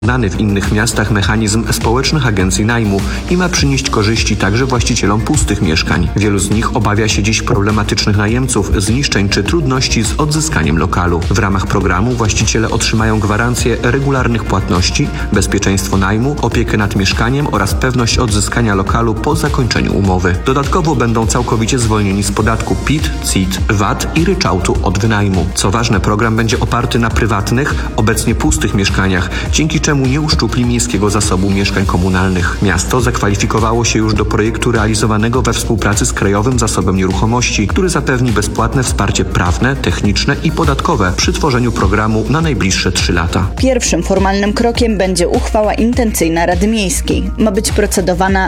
Znany w innych miastach mechanizm społecznych agencji najmu i ma przynieść korzyści także właścicielom pustych mieszkań. Wielu z nich obawia się dziś problematycznych najemców, zniszczeń czy trudności z odzyskaniem lokalu. W ramach programu właściciele otrzymają gwarancję regularnych płatności, bezpieczeństwo najmu, opiekę nad mieszkaniem oraz pewność odzyskania lokalu po zakończeniu umowy. Dodatkowo będą całkowicie zwolnieni z podatku PIT, CIT, VAT i ryczałtu od wynajmu. Co ważne, program będzie oparty na prywatnych, obecnie pustych mieszkaniach, dzięki czemu nie uszczupli miejskiego zasobu mieszkań komunalnych. Miasto zakwalifikowało się już do projektu realizowanego we współpracy z Krajowym Zasobem Nieruchomości, który zapewni bezpłatne wsparcie prawne, techniczne i podatkowe przy tworzeniu programu na najbliższe 3 lata. Pierwszym formalnym krokiem będzie uchwała intencyjna Rady Miejskiej. Ma być procedowana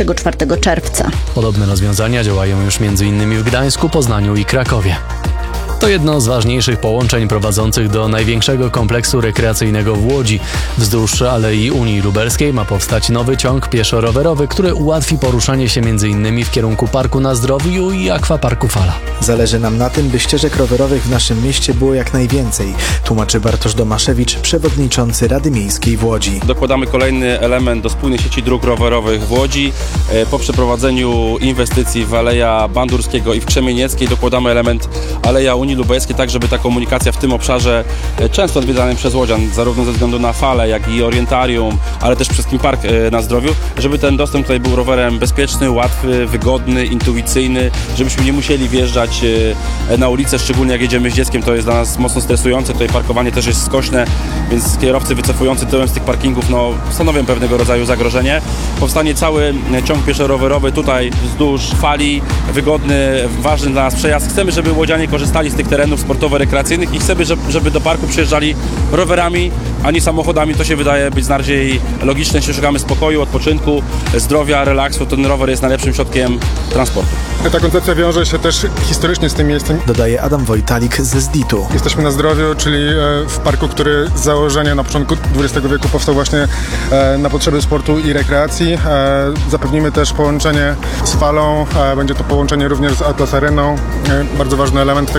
24 czerwca. Podobne rozwiązania działają już m.in. w Gdańsku, Poznaniu i Krakowie. To jedno z ważniejszych połączeń prowadzących do największego kompleksu rekreacyjnego w Łodzi. Wzdłuż Alei Unii Lubelskiej ma powstać nowy ciąg pieszo-rowerowy, który ułatwi poruszanie się m.in. w kierunku Parku na Zdrowiu i Akwaparku Fala. Zależy nam na tym, by ścieżek rowerowych w naszym mieście było jak najwięcej, tłumaczy Bartosz Domaszewicz, przewodniczący Rady Miejskiej w Łodzi. Dokładamy kolejny element do spójnej sieci dróg rowerowych w Łodzi. Po przeprowadzeniu inwestycji w Aleja Bandurskiego i w Krzemienieckiej dokładamy element Aleja Unii Lubelskiej, tak żeby ta komunikacja w tym obszarze, często odwiedzanym przez łodzian, zarówno ze względu na falę, jak i orientarium, ale też przez ten Park na Zdrowiu, żeby ten dostęp tutaj był rowerem bezpieczny, łatwy, wygodny, intuicyjny, żebyśmy nie musieli wjeżdżać na ulicę, szczególnie jak jedziemy z dzieckiem, to jest dla nas mocno stresujące, tutaj parkowanie też jest skośne, więc kierowcy wycofujący tyłem z tych parkingów stanowią pewnego rodzaju zagrożenie. Powstanie cały ciąg pieszo-rowerowy tutaj wzdłuż fali, wygodny, ważny dla nas przejazd. Chcemy, żeby łodzianie korzystali z tych terenów sportowo-rekreacyjnych i chcemy, żeby do parku przyjeżdżali rowerami, a nie samochodami. To się wydaje być bardziej logiczne, jeśli szukamy spokoju, odpoczynku, zdrowia, relaksu. Ten rower jest najlepszym środkiem transportu. Ta koncepcja wiąże się też historycznie z tym miejscem. Dodaje Adam Wojtalik ze ZDIT-u. Jesteśmy na Zdrowiu, czyli w parku, który z założenia na początku XX wieku powstał właśnie na potrzeby sportu i rekreacji. Zapewnimy też połączenie z falą. Będzie to połączenie również z Atlas Areną. Bardzo ważny element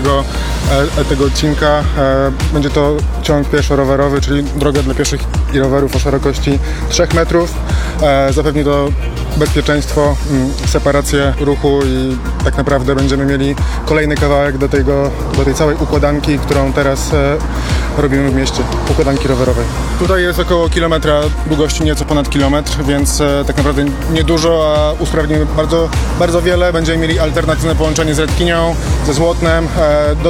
tego odcinka. Będzie to ciąg pieszo-rowerowy, czyli droga dla pieszych i rowerów o szerokości 3 metrów. Zapewni to bezpieczeństwo, separację ruchu i tak naprawdę będziemy mieli kolejny kawałek do tej całej układanki, którą teraz robimy w mieście, układanki rowerowej. Tutaj jest około kilometra długości, nieco ponad kilometr, więc tak naprawdę niedużo, a usprawnimy bardzo, bardzo wiele. Będziemy mieli alternatywne połączenie z Redkinią, ze Złotnem,